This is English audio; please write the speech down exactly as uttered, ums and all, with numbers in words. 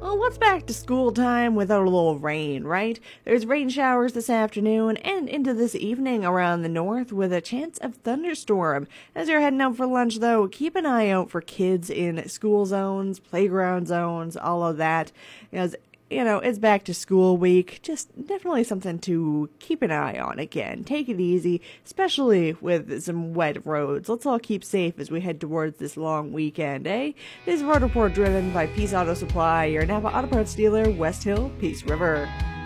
Well, what's back to school time without a little rain, right? There's rain showers this afternoon and into this evening around the north with a chance of thunderstorm. As you're heading out for lunch, though, keep an eye out for kids in school zones, playground zones, all of that. As you know, it's back to school week. Just definitely something to keep an eye on again. Take it easy, especially with some wet roads. Let's all keep safe as we head towards this long weekend, eh? This is Road Report driven by Peace Auto Supply, your Napa Auto Parts dealer, West Hill, Peace River.